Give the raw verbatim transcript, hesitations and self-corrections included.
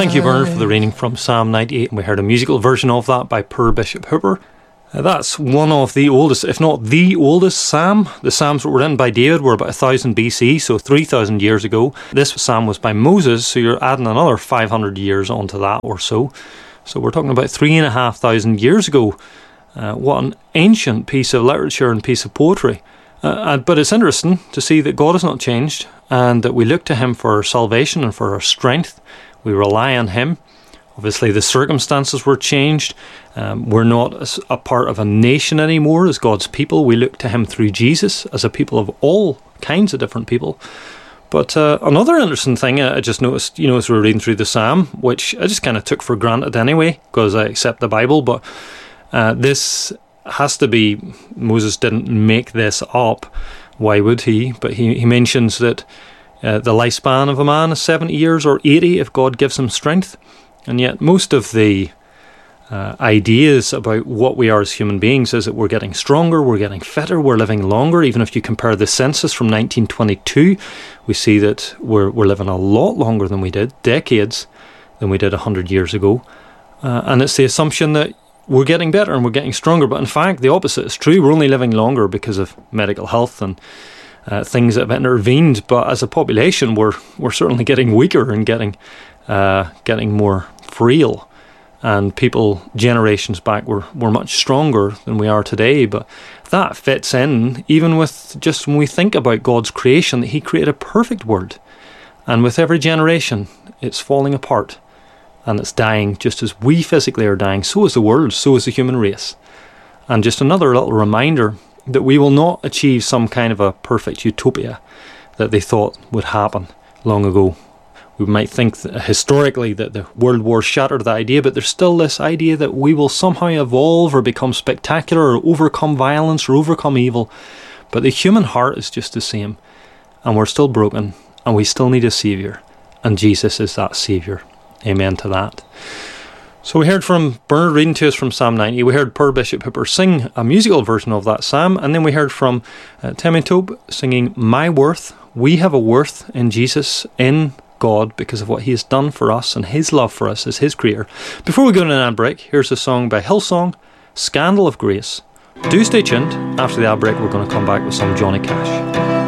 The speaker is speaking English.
Thank you, Bernard, for the reading from Psalm ninety-eight, and we heard a musical version of that by Per Bishop Hooper. Uh, that's one of the oldest, if not the oldest psalm. The psalms that were written by David were about one thousand B C, so three thousand years ago. This psalm was by Moses, so you're adding another five hundred years onto that or so. So we're talking about three and a half thousand years ago. Uh, what an ancient piece of literature and piece of poetry. Uh, but it's interesting to see that God has not changed, and that we look to him for our salvation and for our strength. We rely on him. Obviously, the circumstances were changed. Um, we're not a part of a nation anymore as God's people. We look to him through Jesus as a people of all kinds of different people. But uh, another interesting thing I just noticed, you know, as we were reading through the psalm, which I just kind of took for granted anyway, because I accept the Bible, but uh, this has to be, Moses didn't make this up. Why would he? But he, he mentions that uh, the lifespan of a man is seventy years or eighty if God gives him strength. And yet most of the uh, ideas about what we are as human beings is that we're getting stronger, we're getting fitter, we're living longer. Even if you compare the census from nineteen twenty-two, we see that we're, we're living a lot longer than we did, decades than we did one hundred years ago. Uh, and it's the assumption that we're getting better and we're getting stronger. But in fact, the opposite is true. We're only living longer because of medical health and uh, things that have intervened. But as a population, we're we're certainly getting weaker and getting uh, getting more frail. And people generations back were, were much stronger than we are today. But that fits in even with just when we think about God's creation, that he created a perfect world. And with every generation, it's falling apart. And it's dying just as we physically are dying. So is the world, so is the human race. And just another little reminder that we will not achieve some kind of a perfect utopia that they thought would happen long ago. We might think that historically that the World War shattered that idea, but there's still this idea that we will somehow evolve or become spectacular or overcome violence or overcome evil. But the human heart is just the same. And we're still broken, and we still need a saviour. And Jesus is that saviour. Amen to that. So we heard from Bernard reading to us from Psalm ninety. We heard Per Bishop Hooper sing a musical version of that psalm. And then we heard from uh, Timmy Tope singing My Worth. We have a worth in Jesus, in God, because of what he has done for us and his love for us as his creator. Before we go to an ad break, here's a song by Hillsong, Scandal of Grace. Do stay tuned. After the ad break, we're going to come back with some Johnny Cash.